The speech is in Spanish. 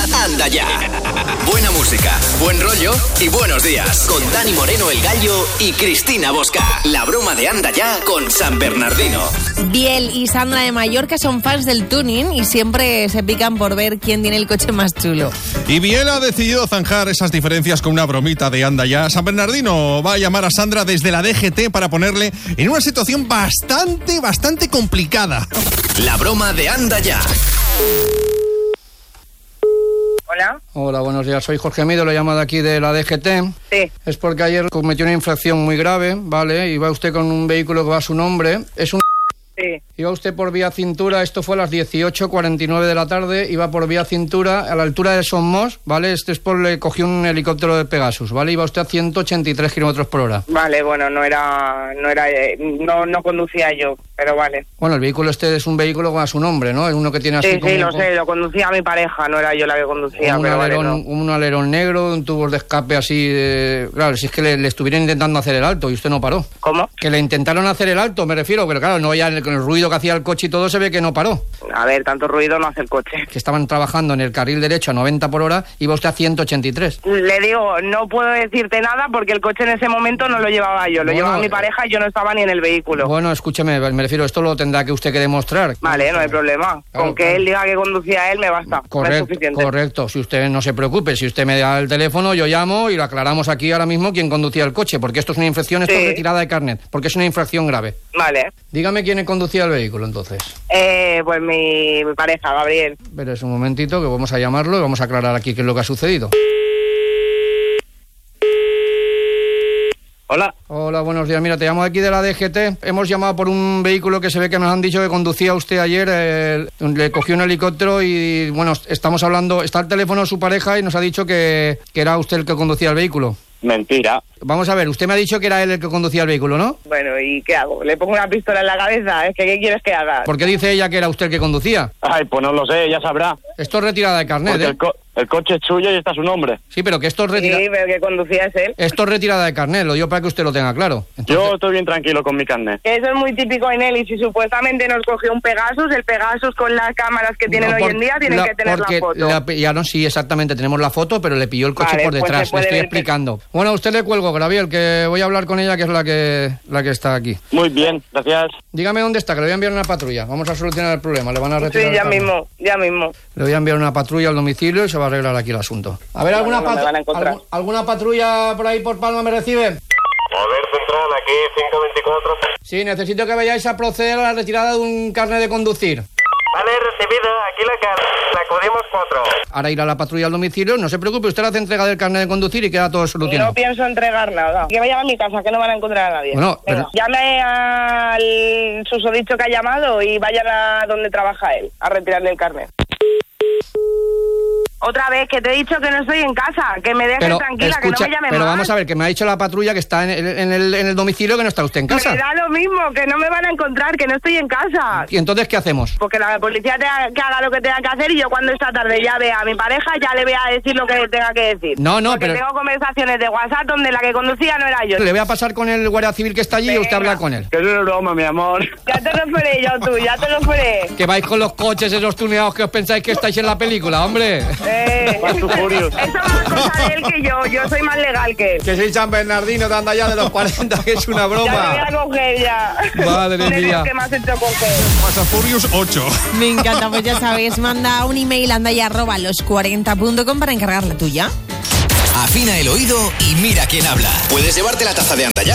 Anda Ya. Buena música, buen rollo y buenos días. Con Dani Moreno, el Gallo, y Cristina Bosca. La broma de Anda Ya con San Bernardino. Biel y Sandra de Mallorca son fans del tuning y siempre se pican por ver quién tiene el coche más chulo. Y Biel ha decidido zanjar esas diferencias con una bromita de Anda Ya. San Bernardino va a llamar a Sandra desde la DGT para ponerle en una situación bastante complicada. La broma de Anda Ya. Hola. Hola, buenos días. Soy Jorge Mido, lo llamo de aquí de la DGT. Sí. Es porque ayer cometió una infracción muy grave, ¿vale? Iba usted con un vehículo que va a su nombre. Es un... Sí. Iba usted por vía cintura, esto fue a las 18:49 de la tarde, iba por vía cintura a la altura de Somos, ¿vale? Este es por le cogió un helicóptero de Pegasus, ¿vale? Iba usted a 183 kilómetros por hora. Vale, bueno, no conducía yo, pero vale. Bueno, el vehículo este es un vehículo con a su nombre, ¿no? Es uno que tiene así Sí, como... sí, lo sé, lo conducía mi pareja, no era yo la que conducía, un pero alerón, vale, no. un alerón negro, un tubo de escape así de... Claro, si es que le estuvieron intentando hacer el alto y usted no paró. ¿Cómo? Que le intentaron hacer el alto, me refiero, pero claro, no, ya con el ruido que hacía el coche y todo se ve que no paró. A ver, tanto ruido no hace el coche. Que estaban trabajando en el carril derecho a 90 por hora, iba usted a 183. Le digo, no puedo decirte nada porque el coche en ese momento no lo llevaba yo, lo llevaba mi pareja y yo no estaba ni en el vehículo. Bueno, escúcheme, me refiero, esto lo tendrá que usted que demostrar. Vale, no hay problema. Claro, Con que él diga que conducía él me basta. No es suficiente. Correcto, si usted no se preocupe, si usted me da el teléfono, yo llamo y lo aclaramos aquí ahora mismo quién conducía el coche, porque esto es una infracción, esto es retirada de carnet, porque es una infracción grave. Vale. Dígame quién conducía el vehículo entonces. Pues mi pareja, Gabriel. Espérese un momentito que vamos a llamarlo y vamos a aclarar aquí qué es lo que ha sucedido. Hola. Hola, buenos días. Mira, te llamo aquí de la DGT. Hemos llamado por un vehículo que se ve que nos han dicho que conducía usted ayer. Le cogió un helicóptero y, bueno, estamos hablando... Está el teléfono de su pareja y nos ha dicho que era usted el que conducía el vehículo. Mentira. Vamos a ver, usted me ha dicho que era él el que conducía el vehículo, ¿no? Bueno, ¿y qué hago? ¿Le pongo una pistola en la cabeza? Es que ¿qué quieres que haga? ¿Por qué dice ella que era usted el que conducía? Ay, pues no lo sé, ya sabrá. Esto es retirada de carnet, Porque el coche es suyo y está su nombre. Sí, pero que esto es retirada... Sí, pero que conducía es él. Esto es retirada de carnet, lo digo para que usted lo tenga claro. Entonces... Yo estoy bien tranquilo con mi carnet. Eso es muy típico en él y si supuestamente nos cogió un Pegasus, el Pegasus con las cámaras que tienen hoy en día tienen que tener la foto. Ya no, sí, exactamente, tenemos la foto, pero le pilló el coche por detrás, le estoy explicando. Bueno, a usted le cuelgo, Gabriel, que voy a hablar con ella, que es la que está aquí. Muy bien, gracias. Dígame dónde está, que le voy a enviar una patrulla. Vamos a solucionar el problema, le van a retirar. Sí, ya mismo. Le voy a enviar una patrulla al domicilio y se va a arreglar aquí el asunto. A ver, ¿alguna patrulla por ahí por Palma me recibe? A ver, central, aquí 524. Sí, necesito que vayáis a proceder a la retirada de un carnet de conducir. Vale, recibido, aquí la acudimos 4. Ahora irá la patrulla al domicilio, no se preocupe, usted hace entrega del carnet de conducir y queda todo solucionado. No pienso entregar nada. Que vayan a mi casa, que no van a encontrar a nadie. Bueno, pero... Llame al susodicho que ha llamado y vayan a donde trabaja él, a retirarle el carnet. Otra vez, que te he dicho que no estoy en casa, que me dejes tranquila, escucha, que no me llame pero más. Vamos a ver, que me ha dicho la patrulla que está en el domicilio, que no está usted en casa. Me da lo mismo, que no me van a encontrar, que no estoy en casa. ¿Y entonces qué hacemos? Porque la policía que haga lo que tenga que hacer y yo cuando esta tarde ya vea a mi pareja, ya le voy a decir lo que tenga que decir. No, porque pero... tengo conversaciones de WhatsApp donde la que conducía no era yo. Le voy a pasar con el guardia civil que está allí. Venga. Y usted habla con él. Que es una broma, mi amor. Ya te lo faré yo, tú, ya te lo faré. Que vais con los coches esos tuneados que os pensáis que estáis en la película, hombre. Eso es más cosa de él que yo soy más legal que él. Que soy San Bernardino, de anda ya de los 40, que es una broma. Ya me voy a coger ya. Madre mía. ¿Qué me has hecho coger? Fast Furious 8. Me encanta, pues ya sabéis, manda un email a andaya@los40.com para encargar la tuya. Afina el oído y mira quién habla. Puedes llevarte la taza de Anda Ya